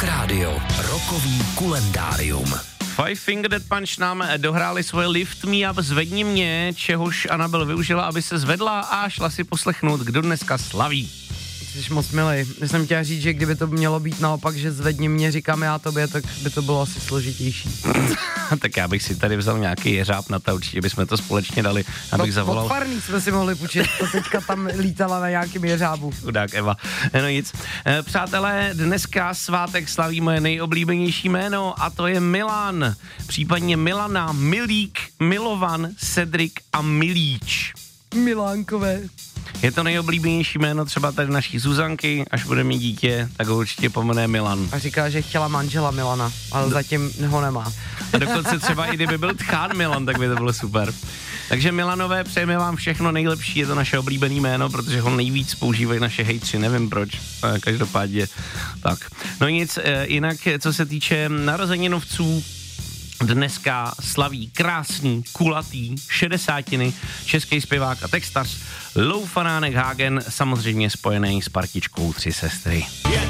Rock Radio, rokový kulendárium. Five Finger Death Punch nám dohráli svoje Lift Me Up, zvedni mě, čehož Anabel využila, aby se zvedla a šla si poslechnout, kdo dneska slaví. Jsi moc milej. Já jsem chtěl říct, že kdyby to mělo být naopak, že zvedni mě, říkám já tobě, tak by to bylo asi složitější. Tak já bych si tady vzal nějaký jeřáb na to, určitě bychom to společně dali, abych zavolal. Podfarný jsme si mohli půjčit, to teďka tam lítala na nějakým jeřábu. Chudák Eva. No nic. Přátelé, dneska svátek slaví moje nejoblíbenější jméno a to je Milan. Případně Milana, Milík, Milovan, Cedric a Milíč. Milánkové. Je to nejoblíbenější jméno třeba tady naší Zuzanky, až bude mít dítě, tak ho určitě pomene Milan. A říká, že chtěla manžela Milana, ale zatím ho nemá. A dokonce třeba i kdyby byl tchán Milan, tak by to bylo super. Takže Milanové, přejeme vám všechno nejlepší, je to naše oblíbené jméno, protože ho nejvíc používají naše hejtři, nevím proč, každopádně tak. No nic, jinak co se týče narozeninovců, dneska slaví krásný, kulatý, 60 český zpěvák a textař Lou Fanánek Hagen, samozřejmě spojený s partičkou Tři sestry. Je